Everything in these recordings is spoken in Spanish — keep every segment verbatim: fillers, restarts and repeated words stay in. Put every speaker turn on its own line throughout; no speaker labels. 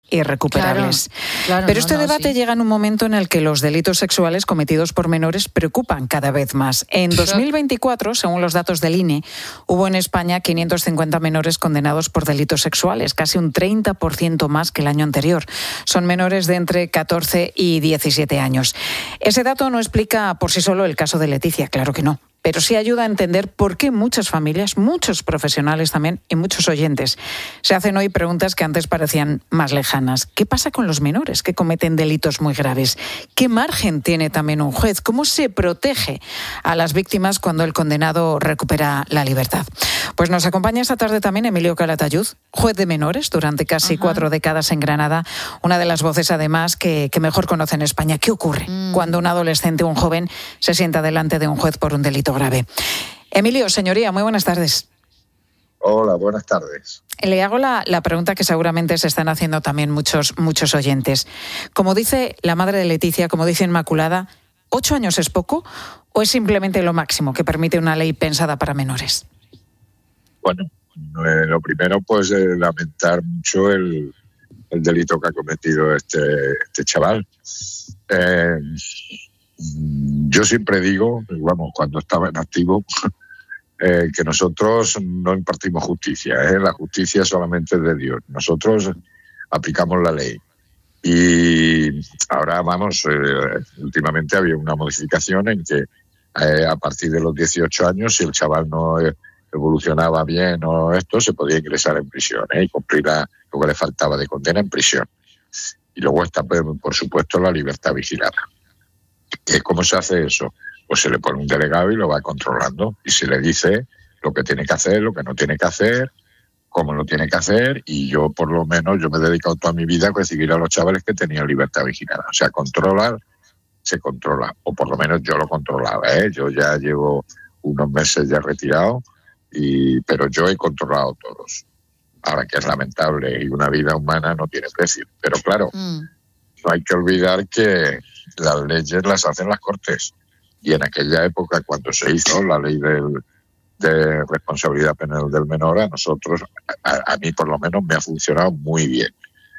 irrecuperables.
Claro, claro,
Pero
no,
este
no,
debate
sí.
llega en un momento en el que los delitos sexuales cometidos por menores preocupan cada vez más. En dos mil veinticuatro, según los datos del I N E, hubo en España quinientos cincuenta menores condenados por delitos sexuales, casi un treinta por ciento más que el año anterior. Son menores de entre catorce y diecisiete años. Ese dato no explica por sí solo el caso de Leticia, claro que no. Pero sí ayuda a entender por qué muchas familias, muchos profesionales también y muchos oyentes se hacen hoy preguntas que antes parecían más lejanas. ¿Qué pasa con los menores que cometen delitos muy graves? ¿Qué margen tiene también un juez? ¿Cómo se protege a las víctimas cuando el condenado recupera la libertad? Pues nos acompaña esta tarde también Emilio Calatayud, juez de menores durante casi Ajá. cuatro décadas en Granada, una de las voces además que, que mejor conoce en España. ¿Qué ocurre mm. cuando un adolescente o un joven se sienta delante de un juez por un delito grave? Emilio, señoría, muy buenas tardes.
Hola, buenas tardes.
Le hago la, la pregunta que seguramente se están haciendo también muchos, muchos oyentes. Como dice la madre de Leticia, como dice Inmaculada, ¿ocho años es poco o es simplemente lo máximo que permite una ley pensada para menores?
Bueno, eh, lo primero, pues eh, lamentar mucho el, el delito que ha cometido este, este chaval. Eh, Yo siempre digo, vamos, cuando estaba en activo, eh, que nosotros no impartimos justicia, ¿eh? La justicia solamente es de Dios. Nosotros aplicamos la ley. Y ahora, vamos, eh, últimamente había una modificación en que eh, a partir de los dieciocho años, si el chaval no evolucionaba bien o esto, se podía ingresar en prisión, ¿eh? Y cumplir la, lo que le faltaba de condena en prisión. Y luego está, por supuesto, la libertad vigilada. ¿Cómo se hace eso? Pues se le pone un delegado y lo va controlando y se le dice lo que tiene que hacer, lo que no tiene que hacer, cómo lo tiene que hacer, y yo por lo menos yo me he dedicado toda mi vida a recibir a los chavales que tenían libertad vigilada. O sea, controlar, se controla, o por lo menos yo lo controlaba, ¿eh? Yo ya llevo unos meses ya retirado, y pero yo he controlado todos. Ahora, que es lamentable y una vida humana no tiene precio, pero claro, mm. no hay que olvidar que las leyes las hacen las Cortes, y en aquella época, cuando se hizo la ley del, de responsabilidad penal del menor, a nosotros, a, a mí por lo menos me ha funcionado muy bien,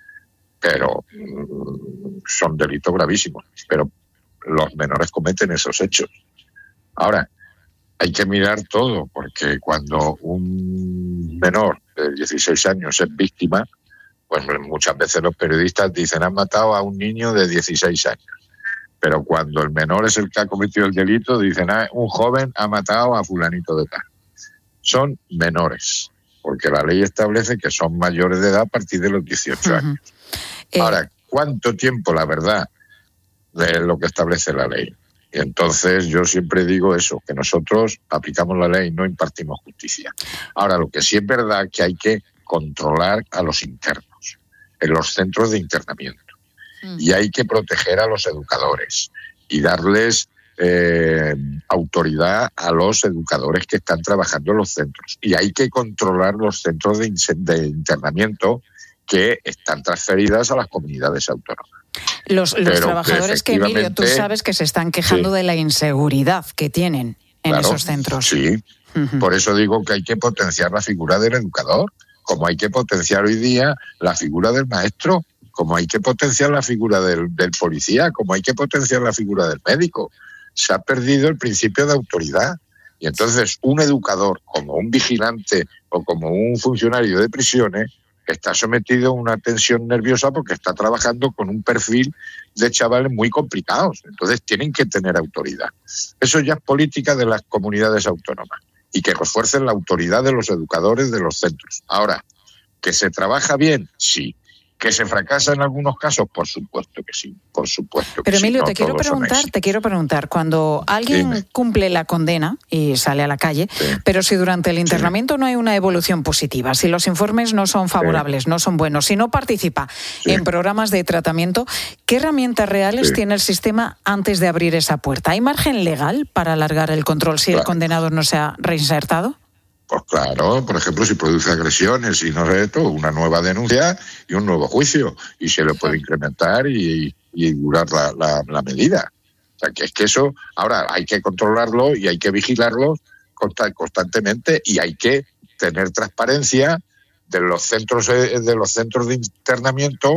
pero mmm, son delitos gravísimos, pero los menores cometen esos hechos. Ahora, hay que mirar todo, porque cuando un menor de dieciséis años es víctima, pues muchas veces los periodistas dicen han matado a un niño de dieciséis años. Pero cuando el menor es el que ha cometido el delito, dicen ah, un joven ha matado a fulanito de tal. Son menores, porque la ley establece que son mayores de edad a partir de los dieciocho uh-huh. años. Eh... Ahora, ¿cuánto tiempo, la verdad, de lo que establece la ley? Y entonces yo siempre digo eso, que nosotros aplicamos la ley, no impartimos justicia. Ahora, lo que sí es verdad es que hay que controlar a los internos en los centros de internamiento. Y hay que proteger a los educadores y darles eh, autoridad a los educadores que están trabajando en los centros. Y hay que controlar los centros de, de internamiento que están transferidas a las comunidades autónomas.
Los, los trabajadores que, Emilio, tú sabes que se están quejando sí. de la inseguridad que tienen en claro, esos centros.
Sí, uh-huh. Por eso digo que hay que potenciar la figura del educador, como hay que potenciar hoy día la figura del maestro, como hay que potenciar la figura del, del policía, como hay que potenciar la figura del médico. Se ha perdido el principio de autoridad. Y entonces un educador, como un vigilante o como un funcionario de prisiones, está sometido a una tensión nerviosa porque está trabajando con un perfil de chavales muy complicados. Entonces tienen que tener autoridad. Eso ya es política de las comunidades autónomas. Y que refuercen la autoridad de los educadores de los centros. Ahora, ¿que se trabaja bien? Sí. ¿Que se fracasa en algunos casos? Por supuesto que sí, por supuesto que
Pero Emilio,
sí.
te quiero preguntar, te quiero preguntar, cuando alguien Dime. cumple la condena y sale a la calle, sí. pero si durante el internamiento sí. no hay una evolución positiva, si los informes no son favorables, sí. no son buenos, si no participa sí. en programas de tratamiento, ¿qué herramientas reales sí. tiene el sistema antes de abrir esa puerta? ¿Hay margen legal para alargar el control si claro. el condenado no se ha reinsertado?
Pues claro, por ejemplo, si produce agresiones y no sé esto, una nueva denuncia y un nuevo juicio, y se le puede incrementar y, y durar la, la, la medida. O sea, que es que eso, ahora hay que controlarlo y hay que vigilarlo constantemente y hay que tener transparencia de los centros de los centros de internamiento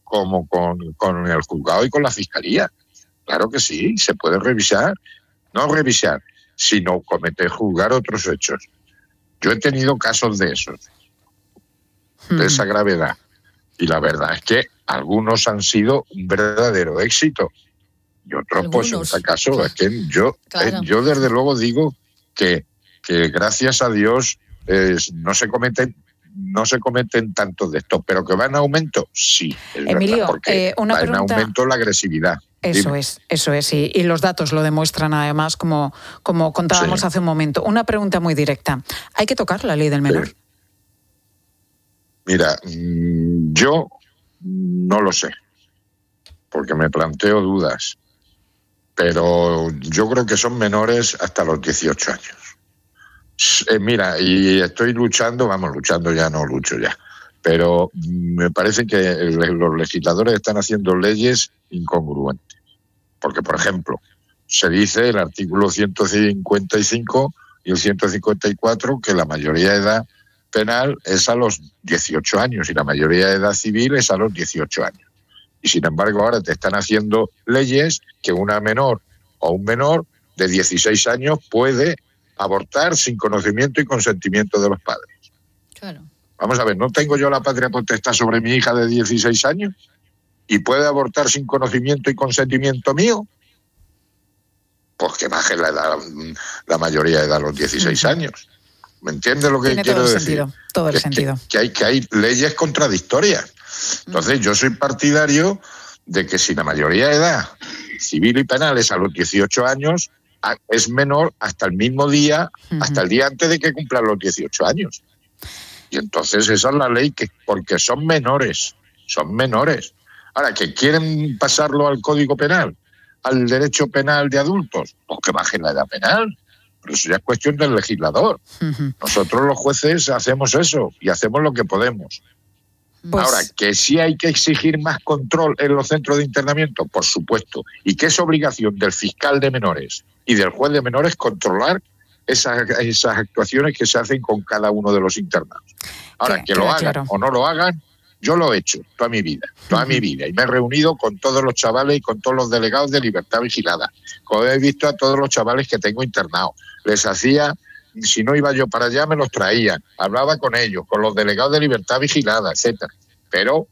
como con, con el juzgado y con la fiscalía. Claro que sí, se puede revisar. No revisar, sino cometer, juzgar otros hechos. Yo he tenido casos de esos, de esa gravedad. Y la verdad es que algunos han sido un verdadero éxito. Y otros, algunos, pues, un fracaso. Claro. Es que yo, claro. eh, yo desde luego digo que, que gracias a Dios eh, no se cometen no se cometen tantos de estos, pero que va en aumento, sí, es
Emilio,
verdad, porque
eh, una
va
pregunta...
en aumento la agresividad.
Eso
Dime.
es, eso es, y, y los datos lo demuestran además, como, como contábamos sí. hace un momento. Una pregunta muy directa. ¿Hay que tocar la ley del menor?
Sí. Mira, yo no lo sé, porque me planteo dudas, pero yo creo que son menores hasta los dieciocho años. Eh, mira, y estoy luchando, vamos, luchando ya no lucho ya, pero me parece que los legisladores están haciendo leyes incongruentes. Porque, por ejemplo, se dice el artículo ciento cincuenta y cinco y el ciento cincuenta y cuatro que la mayoría de edad penal es a los dieciocho años y la mayoría de edad civil es a los dieciocho años. Y sin embargo ahora te están haciendo leyes que una menor o un menor de dieciséis años puede abortar sin conocimiento y consentimiento de los padres.
Claro.
Vamos a ver, ¿no tengo yo la patria potestad sobre mi hija de dieciséis años? ¿Y puede abortar sin conocimiento y consentimiento mío? Pues que baje la edad, la mayoría de edad a los dieciséis uh-huh. años. ¿Me entiendes lo que
Tiene
quiero
todo el
decir?
Sentido, todo el
que,
sentido.
Que, que, hay, que hay leyes contradictorias. Entonces, uh-huh. yo soy partidario de que si la mayoría de edad civil y penal es a los dieciocho años, es menor hasta el mismo día, uh-huh. hasta el día antes de que cumplan los dieciocho años. Y entonces esa es la ley, que porque son menores, son menores. Ahora, que quieren pasarlo al Código Penal, al derecho penal de adultos, pues que bajen la edad penal. Pero eso ya es cuestión del legislador. Uh-huh. Nosotros los jueces hacemos eso y hacemos lo que podemos. Pues... Ahora, que sí hay que exigir más control en los centros de internamiento, por supuesto. Y que es obligación del fiscal de menores y del juez de menores controlar esas, esas actuaciones que se hacen con cada uno de los internados. Ahora, que, que lo hagan claro. o no lo hagan, yo lo he hecho toda mi vida, toda uh-huh. mi vida. Y me he reunido con todos los chavales y con todos los delegados de libertad vigilada. Como he visto a todos los chavales que tengo internados. Les hacía, si no iba yo para allá, me los traía. Hablaba con ellos, con los delegados de libertad vigilada, etcétera. Pero,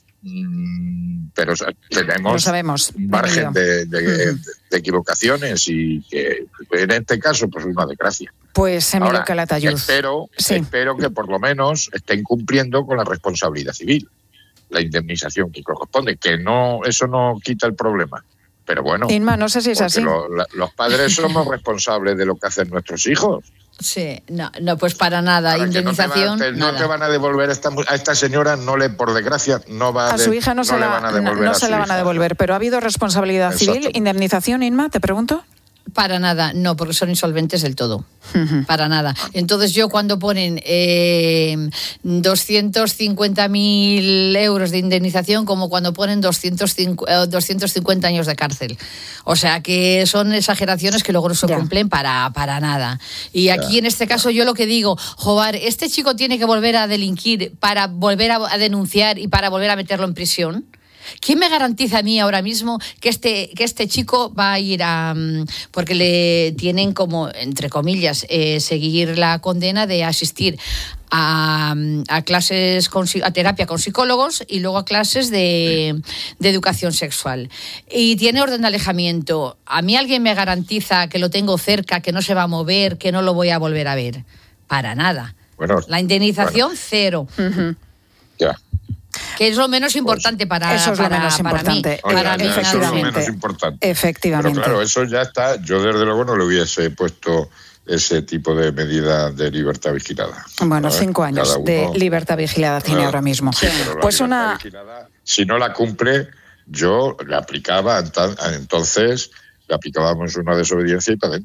mmm, pero tenemos
lo sabemos,
un margen de, de, uh-huh. de equivocaciones y que en este caso, pues una desgracia.
Pues Emilio
Ahora,
Calatayud.
Espero, sí. espero que por lo menos estén cumpliendo con la responsabilidad civil, la indemnización que corresponde, que no, eso no quita el problema. Pero bueno,
Inma, no sé si es así.
Lo, la, los padres somos responsables de lo que hacen nuestros hijos.
Sí, no, no, pues para nada, para indemnización.
No te, va, te, no te van a devolver esta, a esta señora, no le, por desgracia, no va a.
A su hija no, no se la van a devolver. No, no se la van a devolver, pero ha habido responsabilidad Exacto. civil, indemnización, Inma, te pregunto.
Para nada, no, porque son insolventes del todo. Uh-huh. Para nada. Entonces yo cuando ponen eh, doscientos cincuenta mil euros de indemnización, como cuando ponen doscientos cincuenta años de cárcel. O sea que son exageraciones que luego no se cumplen para, para nada. Y aquí ya. en este caso yo lo que digo, joder, este chico tiene que volver a delinquir para volver a, a denunciar y para volver a meterlo en prisión. ¿Quién me garantiza a mí ahora mismo que este, que este chico va a ir a... Porque le tienen como, entre comillas, eh, seguir la condena de asistir a, a clases, con, a terapia con psicólogos y luego a clases de, de educación sexual. Y tiene orden de alejamiento. ¿A mí alguien me garantiza que lo tengo cerca, que no se va a mover, que no lo voy a volver a ver? Para nada.
Bueno,
la indemnización, bueno. cero.
Uh-huh.
Ya.
Que es lo menos importante pues, para,
eso es
para,
lo menos
para
importante.
mí. Para
Oye,
mí
eso es lo menos importante.
Efectivamente.
Pero claro, eso ya está. Yo desde luego no le hubiese puesto ese tipo de medida de libertad vigilada.
Bueno, cinco años uno, de libertad vigilada tiene
claro,
ahora mismo.
Sí,
pues una
vigilada, si no la cumple, yo le aplicaba entonces, le aplicábamos una desobediencia y para adentro.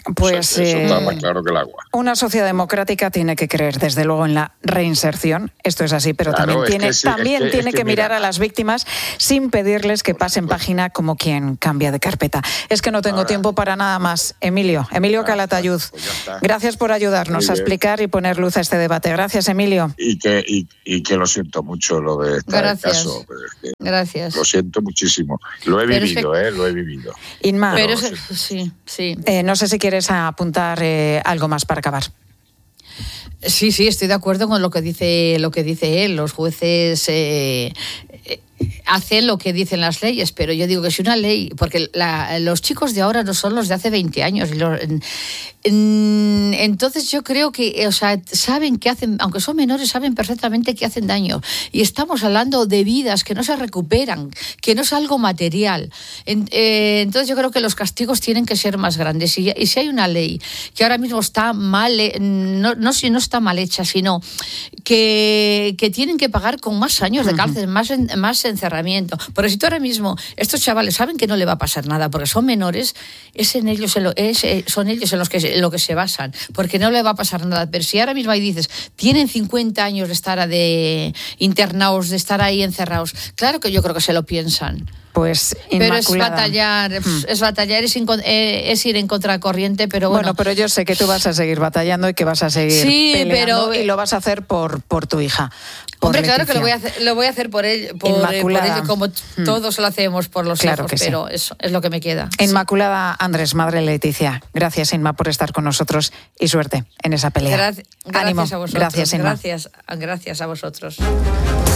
Pues
o sea, eso
eh,
está más claro que el agua.
Una sociedad democrática tiene que creer, desde luego, en la reinserción. Esto es así, pero
Claro,
también tiene,
que sí,
también
es que,
tiene
es que,
que mirar
mira,
a las víctimas sin pedirles que pasen
supuesto.
página como quien cambia de carpeta. Es que no tengo
Ahora,
tiempo para nada más. Emilio, Emilio
ah,
Calatayud,
pues ya está.
gracias por ayudarnos
Muy
a
bien.
explicar y poner luz a este debate. Gracias, Emilio.
Y que, y, y que lo siento mucho lo de este
Gracias.
caso. Pero es que
Gracias.
lo siento muchísimo. Lo he
Pero es
vivido,
que-
¿eh? Lo he vivido.
Inma,
Pero
lo
es-
siento.
sí, sí.
eh, no sé si quieres apuntar eh, algo más para acabar.
Sí, sí, estoy de acuerdo con lo que dice lo que dice él. Los jueces eh, eh, hacen lo que dicen las leyes, pero yo digo que si una ley, porque la, los chicos de ahora no son los de hace veinte años. Los, en, en, entonces yo creo que, o sea, saben que hacen, aunque son menores, saben perfectamente que hacen daño. Y estamos hablando de vidas que no se recuperan, que no es algo material. En, eh, entonces yo creo que los castigos tienen que ser más grandes. Y, y si hay una ley que ahora mismo está mal, eh, no, no si no está mal hecha, sino que, que tienen que pagar con más años de cárcel, más, en, más encerramiento. Porque si tú ahora mismo, estos chavales saben que no le va a pasar nada, porque son menores, es en ellos en lo, es, son ellos en los que, en lo que se basan, porque no le va a pasar nada. Pero si ahora mismo ahí dices, tienen cincuenta años de estar de internados, de estar ahí encerrados, claro que yo creo que se lo piensan.
Pues
Pero es
Inmaculada.
batallar,
Hmm.
es batallar, es, incon- eh, es ir en contracorriente, pero bueno.
Bueno, pero yo sé que tú vas a seguir batallando y que vas a seguir
Sí,
peleando
pero-
y lo vas a hacer por, por tu hija. por
Hombre, claro que lo voy
Leticia.
a hacer, lo voy a hacer por él, por, eh, por
Inmaculada.
ella, como
Hmm.
todos lo hacemos por los
Claro
hijos,
que sí.
pero eso es lo que me queda.
Inmaculada Andrés, madre Leticia. Gracias, Inma, por estar con nosotros y suerte en esa pelea.
Gracias,
Ánimo.
gracias a vosotros.
Gracias, Inma.
Gracias, gracias a vosotros.